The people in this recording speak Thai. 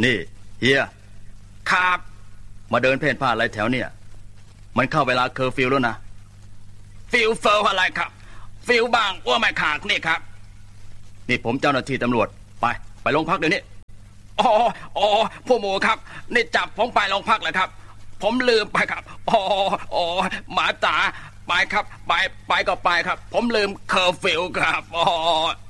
นี่เฮียครับมาเดินเพ่นพ่านอะไรแถวเนี่ยมันเข้าเวลาเคอร์ฟิวแล้วนะฟิวเฟอร์อะไรครับฟิวบ้างอ้วไม่ขาดนี่ครับนี่ผมเจ้าหน้าที่ตำรวจไปโรงพักเดี๋ยวนี้อ๋อผู้หมูครับนี่จับผมไปโรงพักเลยครับผมลืมไปครับอ๋อหมาจ๋าไปครับไปก็ไปครับผมลืมเคอร์ฟิวครับอ๋อ